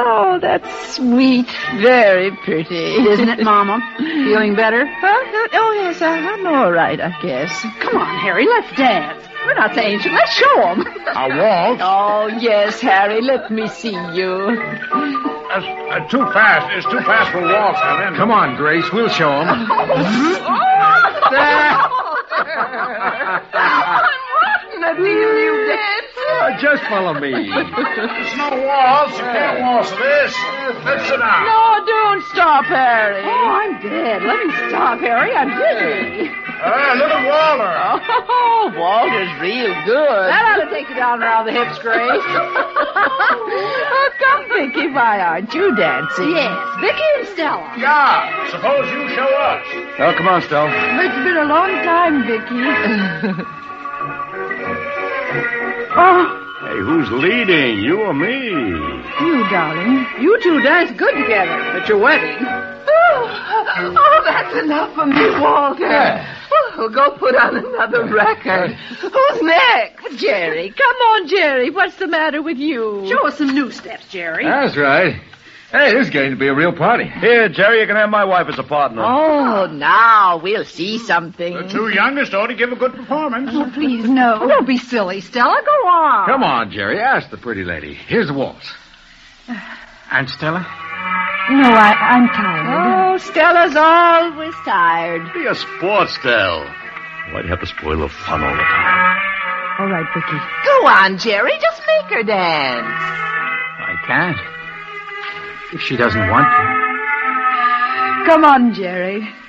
Oh, that's sweet. Very pretty. Isn't it, Mama? Feeling better? Oh, yes, I'm all right, I guess. Come on, Harry, let's dance. We're not saying so. Let's show them. A waltz? Oh, yes, Harry, let me see you. That's too fast. It's too fast for a waltz. Come on, Grace, we'll show them. Let me you dance. Just follow me. It's no waltz. You can't waltz this. Let's sit down. No, don't stop, Harry. Oh, I'm dead. Let me stop, Harry. I'm dizzy. Look at Walter. Oh, Walter's real good. That ought to take you down around the hips, Grace. Oh, come, Vicky, why aren't you dancing? Yes, Vicky and Stella. Yeah. Suppose you show us. Oh, come on, Stella. It's been a long time, Vicky. Oh, Hey, who's leading, you or me? you, darling. You two dance good together at your wedding. Oh, that's enough for me, Walter. Yeah. We'll go put on another record. Who's next? Jerry. Come on, Jerry. What's the matter with you? Show us some new steps, Jerry. That's right. Hey, this is getting to be a real party. Here, Jerry, you can have my wife as a partner. Oh, now we'll see something. The two youngest ought to give a good performance. Oh, please, no. Oh, don't be silly, Stella. Go on. Come on, Jerry, ask the pretty lady. Here's the waltz. And Stella? No, I'm tired. Oh, Stella's always tired. Be a sport, Stella. Why'd you have to spoil the fun all the time? All right, Vicky. Go on, Jerry. Just make her dance. I can't. If she doesn't want to. Come on, Jerry.